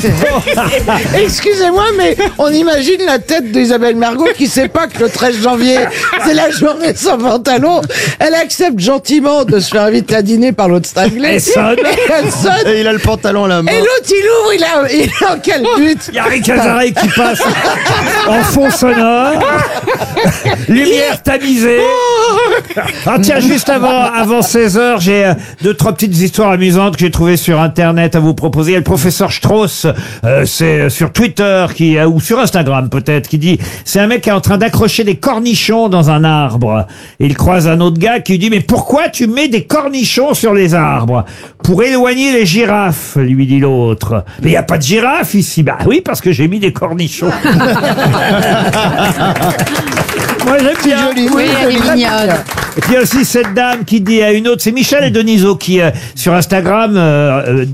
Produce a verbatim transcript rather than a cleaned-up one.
Excusez-moi, mais on imagine la tête d'Isabelle Mergo qui sait pas que le treize janvier, c'est la journée sans pantalon. Elle accepte gentiment de se faire inviter à dîner par l'autre cinglé. Elle sonne. Elle sonne. Et il a le pantalon à la main. Et l'autre, il ouvre, il a, il est en calbute. Il y a Rick Azaray qui passe en fond sonore. Lumière tamisée. Ah tiens, juste avant, avant seize heures, j'ai euh, deux, trois petites histoires amusantes que j'ai trouvées sur Internet à vous proposer. Il y a le professeur Strauss, euh, c'est sur Twitter qui, euh, ou sur Instagram peut-être, qui dit, c'est un mec qui est en train d'accrocher des cornichons dans un arbre. Et il croise un autre gars qui lui dit, mais pourquoi tu mets des cornichons sur les arbres? Pour éloigner les girafes, lui dit l'autre. Mais il n'y a pas de girafes ici. Bah oui, parce que j'ai mis des cornichons. Moi j'aime bien. Joli, Oui, elle est mignonne. Et puis il y a aussi cette dame qui dit à une autre, c'est Michel et Denisot qui, euh, sur Instagram, euh, euh,